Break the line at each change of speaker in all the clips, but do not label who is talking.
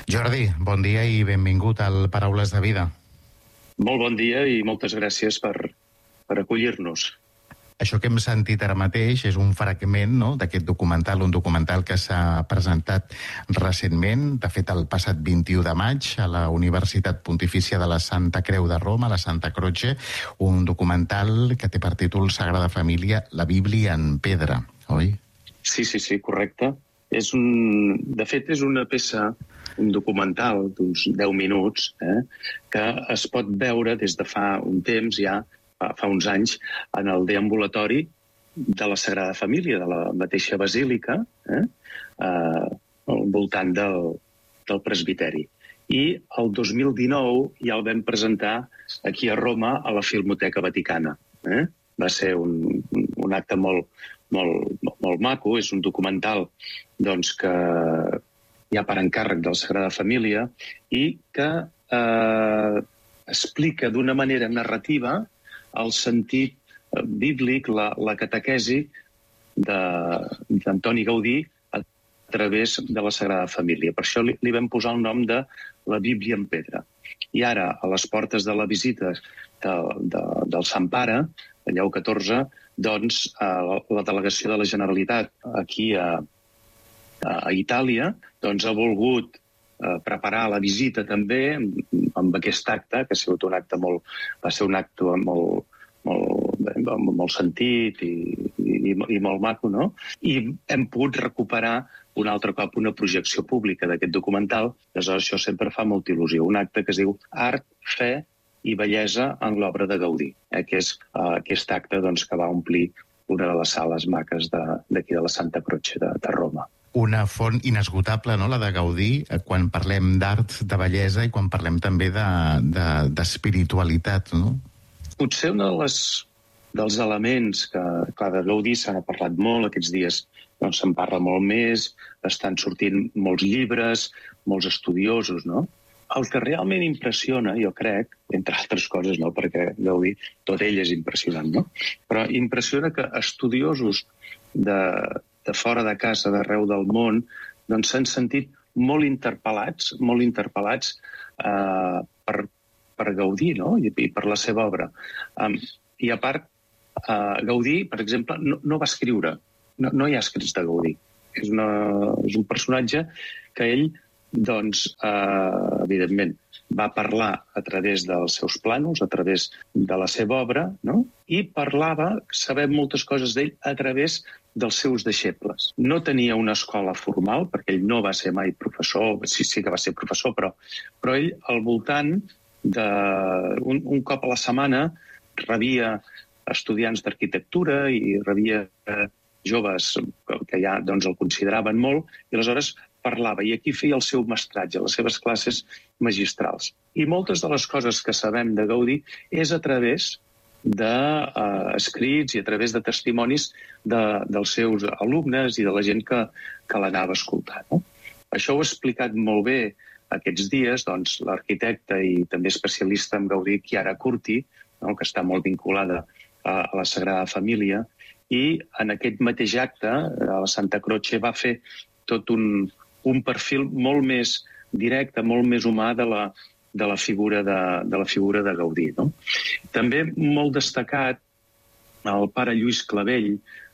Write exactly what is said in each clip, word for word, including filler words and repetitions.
Jordi, bon dia i benvingut al Paraules de Vida.
Molt bon dia i moltes gràcies per, per acollir-nos.
Això que hem sentit ara mateix és un fragment, no?, d'aquest documental, un documental que s'ha presentat recentment, de fet el passat vint-i-u de maig, a la Universitat Pontifícia de la Santa Creu de Roma, la Santa Croce, un documental que té per títol Sagrada Família, la Bíblia en pedra, oi?
Sí, sí, sí, correcte. És un, de fet, és una peça, un documental d'uns deu minuts, eh, que es pot veure des de fa un temps ja, fa, fa uns anys, en el deambulatori de la Sagrada Família, de la mateixa basílica, eh, eh, al voltant del, del presbiteri. I el dos mil dinou ja el vam presentar aquí a Roma, a la Filmoteca Vaticana. Eh? Va ser un, un acte molt, molt, molt maco, és un documental doncs, que hi ha per encàrrec de la Sagrada Família i que eh, explica d'una manera narrativa el sentit bíblic, la, la catequesi d'Antoni Gaudí a través de la Sagrada Família. Per això li, li vam posar el nom de la Bíblia en pedra. I ara, a les portes de la visita de, de, del Sant Pare, a Lleó catorze, doncs eh, la delegació de la Generalitat aquí a, a Itàlia doncs, ha volgut eh, preparar la visita també amb, amb aquest acte, que ha sigut un acte molt, va ser un acte molt, molt, amb molt sentit i, i, i molt maco, no? I hem pogut recuperar un altre cop una projecció pública d'aquest documental, aleshores això sempre fa molta il·lusió. Un acte que es diu Art, Fe i Bellesa en l'obra de Gaudí, eh, que és eh, aquest acte doncs, que va omplir una de les sales maques d'aquí de, de la Santa Croce de, de Roma.
Una font inesgotable, no?, la de Gaudí, quan parlem d'art, de bellesa i quan parlem també d'espiritualitat, de, de, no?
Potser un de les, dels elements que, clar, de Gaudí se n'ha parlat molt aquests dies, doncs se'n parla molt més, estan sortint molts llibres, molts estudiosos, no? El que realment impressiona, jo crec, entre altres coses, no?, perquè Gaudí, tot ell és impressionant, no? Però impressiona que estudiosos de, de fora de casa, d'arreu del món, doncs s'han sentit molt interpel·lats, molt interpel·lats eh, per, per Gaudí, no?, I, i per la seva obra. Um, I a part, uh, Gaudí, per exemple, no, no va escriure, no, no hi ha escrits de Gaudí. És, una, és un personatge que ell, doncs, uh, evidentment, va parlar a través dels seus plànols, a través de la seva obra, no?, i parlava, sabem moltes coses d'ell, a través dels seus deixebles. No tenia una escola formal, perquè ell no va ser mai professor, sí, sí que va ser professor, però, però ell, al voltant de un, un cop a la setmana rebia estudiants d'arquitectura i rebia eh, joves que ja doncs, el consideraven molt i aleshores parlava i aquí feia el seu mestratge, les seves classes magistrals. I moltes de les coses que sabem de Gaudí és a través d'escrits eh, i a través de testimonis de, dels seus alumnes i de la gent que, que l'anava escoltant. No? Això ho ha explicat molt bé aquests dies, doncs, l'arquitecte i també especialista en Gaudí, Chiara Curti, no?, que està molt vinculada a, a la Sagrada Família, i en aquest mateix acte, a la Santa Croce, va fer tot un, un perfil molt més directe, molt més humà de la, de la, figura, de, de la figura de Gaudí. No? També molt destacat el pare Lluís Clavell,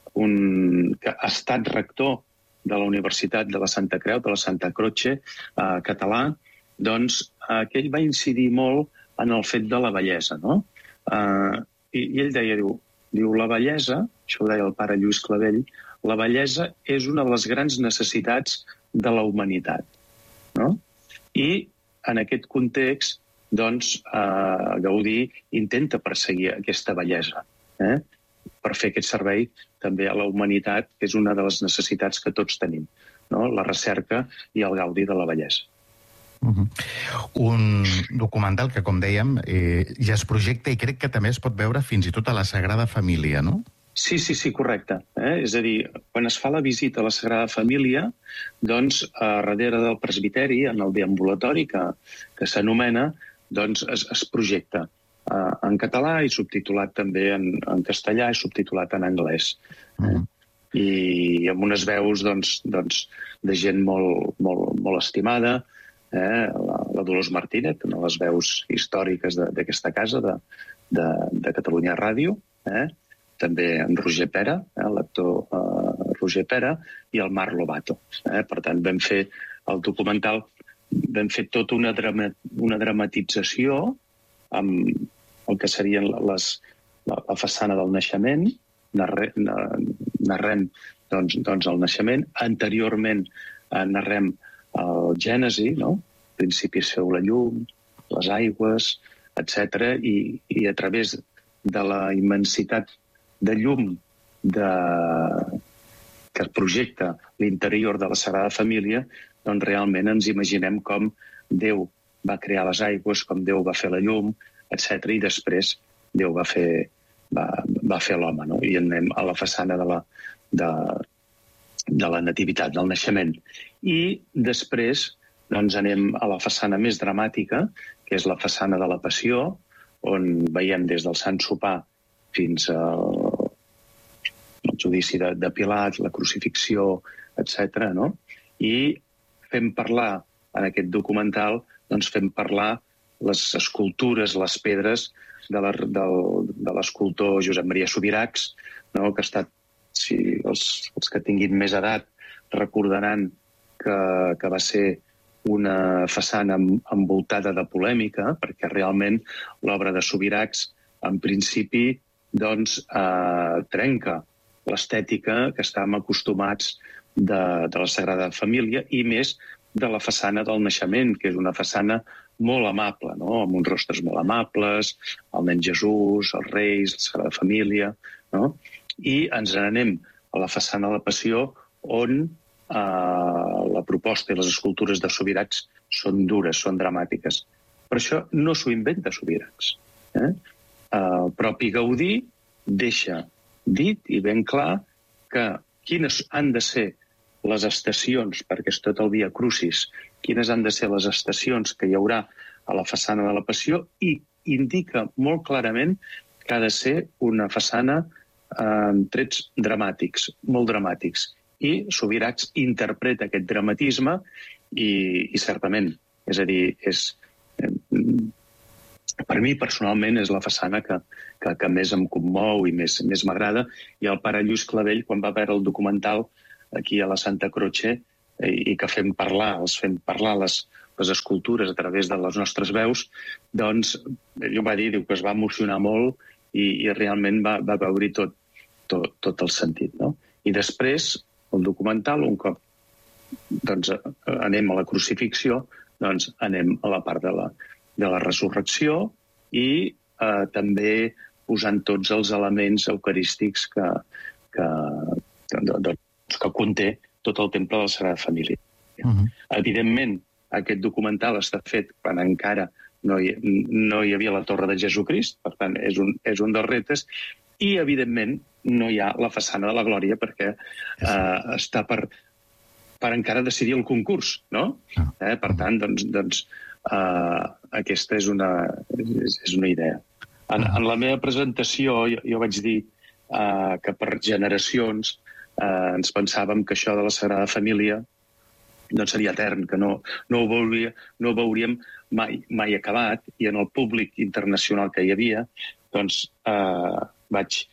un, que ha estat rector de la Universitat de la Santa Creu, de la Santa Croce, eh, català, doncs eh, que ell va incidir molt en el fet de la bellesa, no? Eh, i, I ell deia, diu, diu, la bellesa, això ho deia el pare Lluís Clavell, la bellesa és una de les grans necessitats de la humanitat, no? I en aquest context, doncs, eh, Gaudí intenta perseguir aquesta bellesa, eh? per fer aquest servei també a la humanitat, que és una de les necessitats que tots tenim, no? La recerca i el gaudi de la bellesa.
Uh-huh. Un documental que, com dèiem, eh, ja es projecta i crec que també es pot veure fins i tot a la Sagrada Família, no?
Sí, sí, sí, correcte. Eh? És a dir, quan es fa la visita a la Sagrada Família, doncs, a darrere del presbiteri, en el deambulatori que, que s'anomena, doncs es, es projecta uh, en català i subtitulat també en, en castellà i subtitulat en anglès. Mm. I amb unes veus doncs, doncs, de gent molt, molt, molt estimada, eh, la, la Dolors Martínez, una de les veus històriques d'aquesta casa, de, de, de Catalunya Ràdio, eh? També en Roger Pera, eh, l'actor eh, Roger Pera, i el Marc Lobato. Eh? Per tant, vam fer el documental, vam fer tota una, drama, una dramatització amb el que serien les, la, la façana del naixement, narre, narrem doncs, doncs el naixement, anteriorment eh, narrem el gènesi, no? Al principi es feu la llum, les aigües, etcètera, i, i a través de la immensitat de llum de... que projecta l'interior de la Sagrada Família, doncs realment ens imaginem com Déu va crear les aigües, com Déu va fer la llum, etcètera, i després Déu va fer, va, va fer l'home, no? I anem a la façana de la, de, de la nativitat, del naixement. I després doncs, anem a la façana més dramàtica, que és la façana de la Passió, on veiem des del Sant Sopar fins al el judici de, de Pilat, la crucifixió, etcètera, no? I fem parlar, en aquest documental, doncs fem parlar les escultures, les pedres de la, del, de l'escultor Josep Maria Subirachs, no? Que ha estat, si els, els que tinguin més edat recordaran que, que va ser una façana envoltada de polèmica, perquè realment l'obra de Subirachs, en principi, doncs, eh, trenca l'estètica que estàvem acostumats de, de la Sagrada Família i més de la façana del naixement, que és una façana molt amable, no? Amb uns rostres molt amables, el nen Jesús, els reis, la Sagrada Família, no? I ens n'anem a la façana de la Passió, on eh, la proposta i les escultures de Subirachs són dures, són dramàtiques. Per això no s'ho inventa Subirachs. Eh? El propi Gaudí deixa dit i ben clar que quines han de ser les estacions, perquè és tot el dia Crucis, quines han de ser les estacions que hi haurà a la façana de la Passió, i indica molt clarament que ha de ser una façana amb eh, trets dramàtics, molt dramàtics. I Subirachs interpreta aquest dramatisme i, i certament, és a dir, és... Eh, per mi, personalment, és la façana que, que, que més em commou i més, més m'agrada. I el pare Lluís Clavell, quan va veure el documental aquí a la Santa Croce, i, i que fem parlar, els fem parlar les, les escultures a través de les nostres veus, doncs ell ho va dir, diu que es va emocionar molt i, i realment va, va veure tot, tot, tot el sentit. No? I després, el documental, un cop doncs, anem a la crucifixió, doncs anem a la part de la, de la resurrecció i eh, també posant tots els elements eucarístics que, que, que, que conté tot el temple de la Sagrada Família. Uh-huh. Evidentment, aquest documental està fet quan encara no hi, no hi havia la Torre de Jesucrist, per tant, és un, és un dels reptes, i, evidentment, no hi ha la façana de la Glòria perquè eh, està per, per encara decidir el concurs, no? Uh-huh. Eh, per tant, doncs... doncs Uh, aquesta és una, és, és una idea. En, en la meva presentació jo, jo vaig dir uh, que per generacions uh, ens pensàvem que això de la Sagrada Família doncs seria etern, que no, no, ho veuria, no ho veuríem mai, mai acabat, i en el públic internacional que hi havia doncs uh, vaig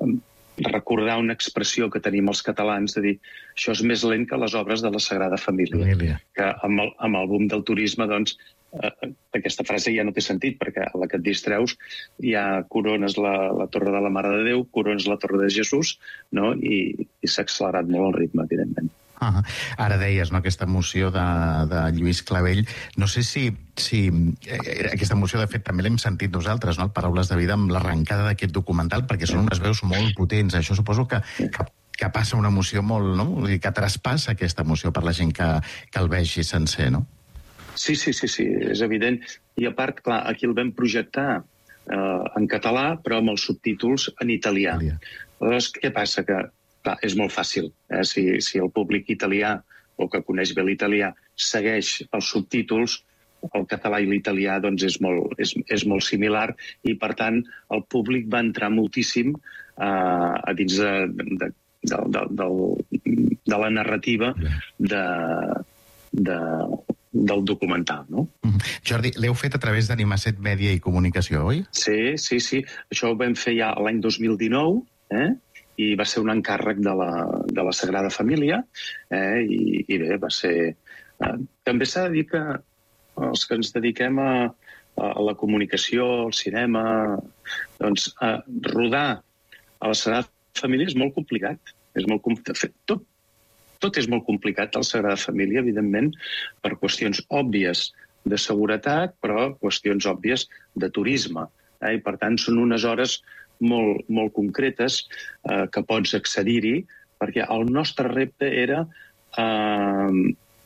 recordar una expressió que tenim els catalans de dir això és més lent que les obres de la Sagrada Família, Família. Que amb el, amb el boom del turisme doncs Uh, aquesta frase ja no té sentit, perquè a la que et distreus ja corones la, la Torre de la Mare de Déu, corones la Torre de Jesús, no? I, i s'ha accelerat molt el ritme, evidentment.
Uh-huh. Ara deies, no, aquesta emoció de, de Lluís Clavell. No sé si, si eh, aquesta emoció, de fet, també l'hem sentit nosaltres, no? Paraules de vida, amb l'arrencada d'aquest documental, perquè són unes veus molt potents. Això suposo que, que, que passa una emoció molt, no? Vull dir, que traspassa aquesta emoció per la gent que, que el vegi sencer, no?
Sí, sí, sí, sí, és evident. I a part, clar, aquí el vam projectar eh, en català, però amb els subtítols en italià. italià. Aleshores, què passa? Que clar, és molt fàcil. Eh? Si, si el públic italià, o que coneix bé l'italià, segueix els subtítols, el català i l'italià doncs, és, molt, és, és molt similar, i per tant el públic va entrar moltíssim eh, a dins de, de, de, de, de, de la narrativa de... de del documental, no?
Mm. Jordi, l'heu fet a través d'Animaset Mèdia i Comunicació, oi?
Sí, sí, sí. Això ho vam fer ja l'any dos mil dinou, eh? I va ser un encàrrec de la, de la Sagrada Família, eh? I, i bé, va ser... Eh, també s'ha de dir que els que ens dediquem a, a la comunicació, al cinema, doncs a rodar a la Sagrada Família és molt complicat. És molt complicat. Tot, tot és molt complicat a la Sagrada Família, evidentment, per qüestions òbvies de seguretat, però qüestions òbvies de turisme. Eh? I per tant són unes hores molt, molt concretes eh, que pots accedir-hi, perquè el nostre repte era eh,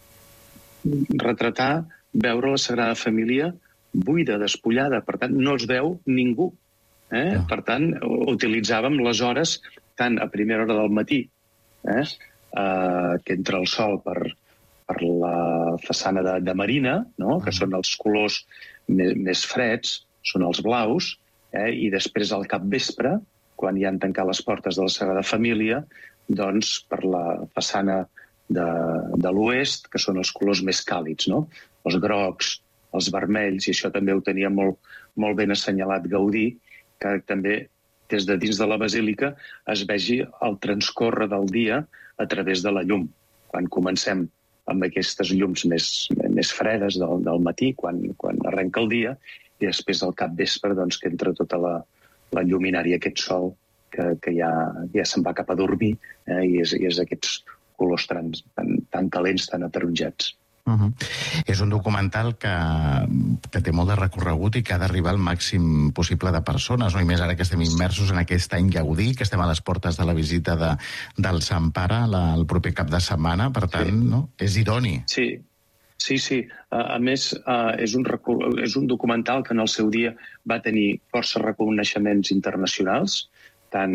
retratar, veure la Sagrada Família buida, despullada, per tant no es veu ningú. Eh? No. Per tant, utilitzàvem les hores tant a primera hora del matí, eh? Eh, que entra el sol per, per la façana de, de Marina, no? Que són els colors més, més freds, són els blaus, eh? I després al capvespre, quan ja han tancat les portes de la Sagrada Família, doncs per la façana de, de l'oest, que són els colors més càlids, no? Els grocs, els vermells, i això també ho tenia molt, molt ben assenyalat Gaudí, que també des de dins de la basílica es vegi el transcórrer del dia a través de la llum. Quan comencem amb aquestes llums més, més fredes del, del matí, quan, quan arrenca el dia, i després al capvespre, doncs, que entra tota la, la lluminària, aquest sol, que, que ja, ja se'n va cap a dormir, eh, i, és, i és aquests colors tan, tan, tan calents, tan ataronjats.
Uh-huh. És un documental que, que té molt de recorregut i que ha d'arribar al màxim possible de persones, no? I més ara que estem immersos en aquest any Gaudí, que estem a les portes de la visita de, del Sant Pare la, el proper cap de setmana, per tant, sí. No? És idoni.
Sí, sí, sí. A, a més, uh, és, un és un documental que en el seu dia va tenir força reconeixements internacionals, tant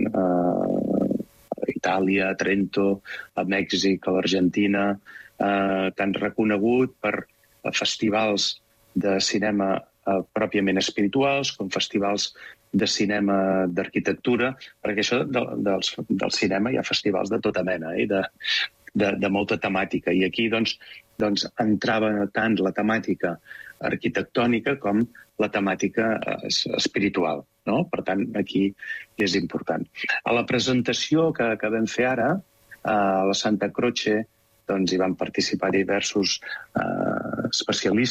uh, a Itàlia, a Trento, a Mèxic, a l'Argentina, Uh, tan reconegut per uh, festivals de cinema uh, pròpiament espirituals, com festivals de cinema d'arquitectura, perquè això de, del, del cinema hi ha festivals de tota mena, eh, de, de, de molta temàtica, i aquí doncs, doncs entrava tant la temàtica arquitectònica com la temàtica uh, espiritual, no? Per tant, aquí és important. A la presentació que, que vam fer ara, uh, a la Santa Croce, doncs hi van participar diversos eh, especialistes